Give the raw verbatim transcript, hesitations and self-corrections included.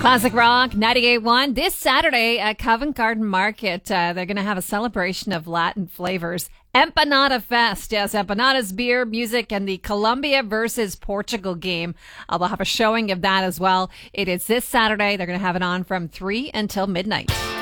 Classic Rock ninety-eight point one. This Saturday at Covent Garden Market, uh, they're going to have a celebration of Latin flavors. Empanada Fest. Yes, empanadas, beer, music, and the Colombia versus Portugal game. Uh, we'll have a showing of that as well. It is this Saturday. They're going to have it on from three until midnight.